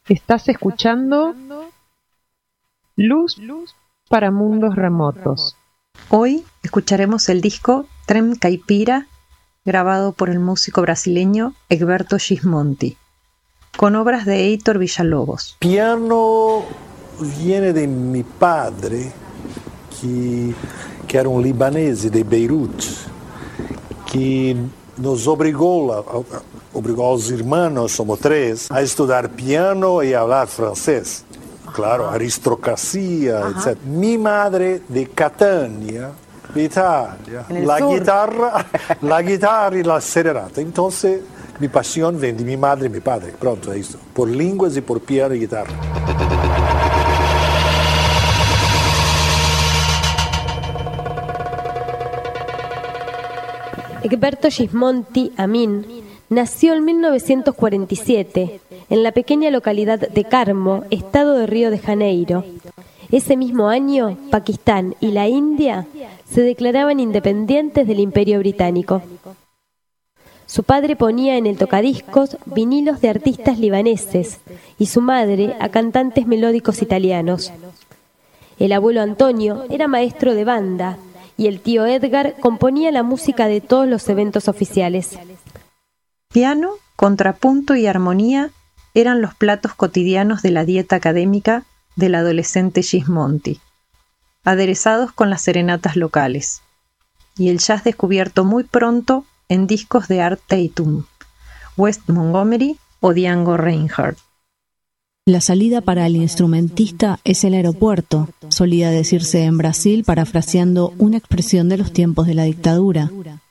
Estás escuchando Luz para Mundos Remotos. Hoy escucharemos el disco Trem Caipira, grabado por el músico brasileño Egberto Gismonti, con obras de Heitor Villalobos. Piano viene de mi padre, que era un libanese de Beirut, que nos obligó a los hermanos, somos tres, a estudiar piano y a hablar francés. Claro, aristocracia, etc. Mi madre de Catania, Italia, la guitarra y la serenata. Entonces, mi pasión viene de mi madre y mi padre. Pronto, es eso. Por lenguas y por piano y guitarra. Egberto Gismonti Amin nació en 1947 en la pequeña localidad de Carmo, estado de Río de Janeiro. Ese mismo año, Pakistán y la India se declaraban independientes del Imperio Británico. Su padre ponía en el tocadiscos vinilos de artistas libaneses y su madre a cantantes melódicos italianos. El abuelo Antonio era maestro de banda y el tío Edgar componía la música de todos los eventos oficiales. Piano, contrapunto y armonía eran los platos cotidianos de la dieta académica del adolescente Gismonti, aderezados con las serenatas locales, y el jazz descubierto muy pronto en discos de Art Tatum, Wes Montgomery o Django Reinhardt. La salida para el instrumentista es el aeropuerto, solía decirse en Brasil parafraseando una expresión de los tiempos de la dictadura.